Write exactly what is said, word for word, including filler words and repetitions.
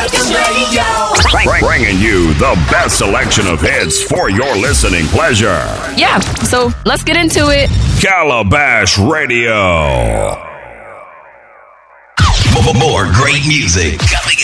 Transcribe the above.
Bring- Bringing you the best selection of hits for your listening pleasure. Yeah, so let's get into it. Calabash Radio. More great music coming